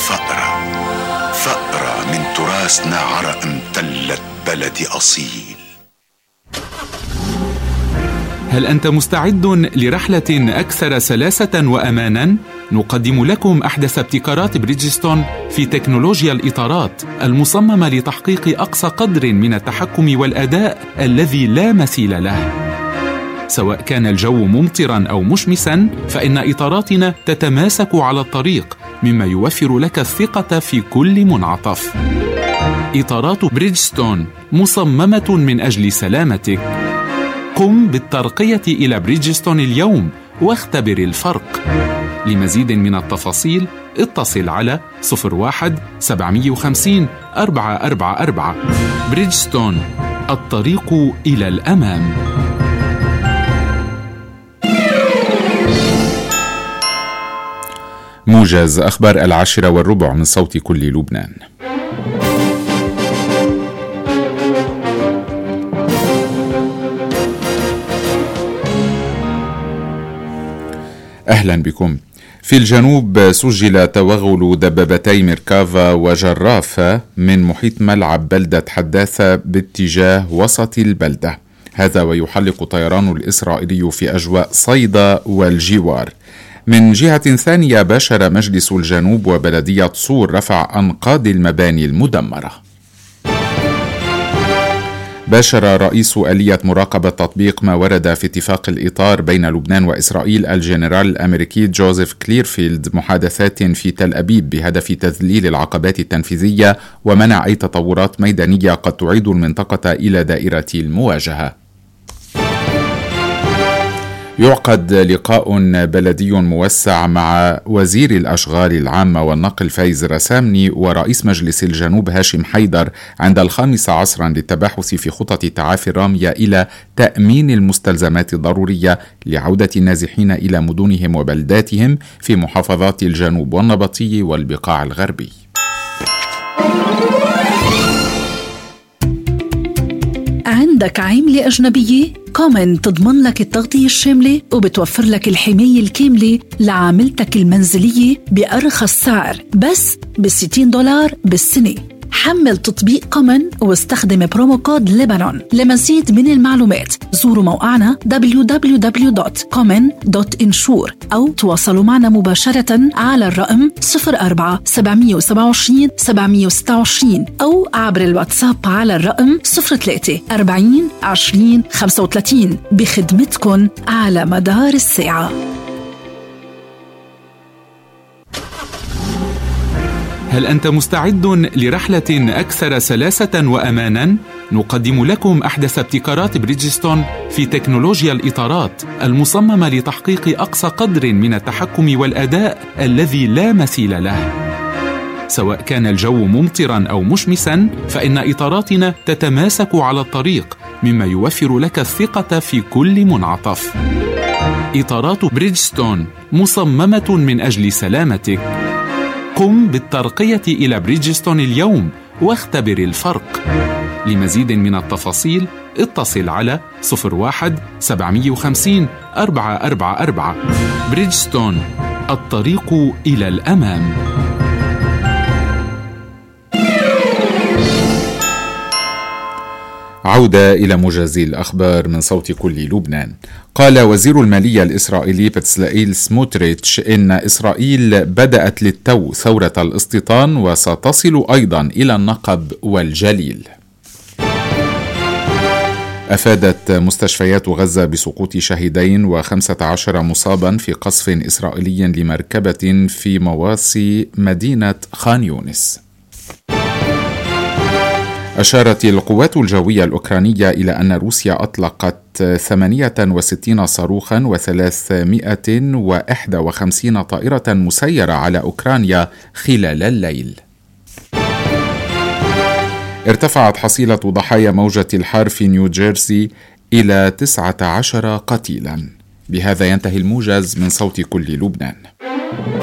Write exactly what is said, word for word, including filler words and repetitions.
فأرة فأرة من تراثنا، عرق امتلت بلدي أصيل. هل أنت مستعد لرحلة أكثر سلاسة وأمانا؟ نقدم لكم أحدث ابتكارات بريدجستون في تكنولوجيا الإطارات المصممة لتحقيق أقصى قدر من التحكم والأداء الذي لا مثيل له. سواء كان الجو ممطرا أو مشمسا، فإن إطاراتنا تتماسك على الطريق، مما يوفر لك الثقة في كل منعطف. إطارات بريدجستون مصممة من أجل سلامتك. قم بالترقية إلى بريدجستون اليوم واختبر الفرق. لمزيد من التفاصيل اتصل على صفر واحد سبعمية وخمسين أربعة أربعة أربعة. بريدجستون، الطريق إلى الأمام. موجز أخبار العاشرة والربع من صوت كل لبنان. أهلا بكم. في الجنوب سجل توغل دبابتي ميركافا وجرافة من محيط ملعب بلدة حداثة باتجاه وسط البلدة، هذا ويحلق طيران الإسرائيلي في أجواء صيدا والجوار. من جهة ثانية، باشر مجلس الجنوب وبلدية صور رفع أنقاض المباني المدمرة. باشر رئيس آلية مراقبة تطبيق ما ورد في اتفاق الإطار بين لبنان وإسرائيل الجنرال الأمريكي جوزيف كليرفيلد محادثات في تل أبيب بهدف تذليل العقبات التنفيذية ومنع أي تطورات ميدانية قد تعيد المنطقة إلى دائرة المواجهة. يعقد لقاء بلدي موسع مع وزير الأشغال العامة والنقل فايز رسامني ورئيس مجلس الجنوب هاشم حيدر عند الخامسة عصرا للتباحث في خطط تعافي الرامية إلى تأمين المستلزمات الضرورية لعودة النازحين إلى مدنهم وبلداتهم في محافظات الجنوب والنبطي والبقاع الغربي. عندك عملة أجنبية؟ كومن تضمن لك التغطية الشاملة وبتوفر لك الحماية الكاملة لعاملتك المنزلية بأرخص سعر، بس بستين دولار بالسنة. حمل تطبيق كومن واستخدم برومو كود لبنان. لمزيد من المعلومات زوروا موقعنا دبليو دبليو دبليو دوت كومن دوت انشور أو تواصلوا معنا مباشرة على الرقم صفر أربعة سبعمية وسبعة وعشرين سبعمية وستة وعشرين أو عبر الواتساب على الرقم صفر ثلاثة أربعين عشرين خمسة وثلاثين، بخدمتكن على مدار الساعة. هل أنت مستعد لرحلة أكثر سلاسة وأمانا؟ نقدم لكم أحدث ابتكارات بريدجستون في تكنولوجيا الإطارات المصممة لتحقيق أقصى قدر من التحكم والأداء الذي لا مثيل له. سواء كان الجو ممطرا أو مشمسا، فإن إطاراتنا تتماسك على الطريق، مما يوفر لك الثقة في كل منعطف. إطارات بريدجستون مصممة من أجل سلامتك. قم بالترقية إلى بريدجستون اليوم واختبر الفرق. لمزيد من التفاصيل اتصل على صفر واحد سبعمية وخمسين أربعة أربعة أربعة. بريدجستون، الطريق إلى الأمام. عودة إلى موجز الأخبار من صوت كل لبنان. قال وزير المالية الإسرائيلي بتسلائيل سموتريتش إن إسرائيل بدأت للتو ثورة الاستيطان وستصل أيضا إلى النقب والجليل. أفادت مستشفيات غزة بسقوط شهيدين وخمسة عشر مصابا في قصف إسرائيلي لمركبة في مواصي مدينة خان يونس. أشارت القوات الجوية الأوكرانية إلى أن روسيا أطلقت ثمانية وستين صاروخا وثلاثمائة وواحد وخمسين طائرة مسيرة على أوكرانيا خلال الليل. ارتفعت حصيلة ضحايا موجة الحار في نيوجيرسي إلى تسعة عشر قتيلا. بهذا ينتهي الموجز من صوت كل لبنان.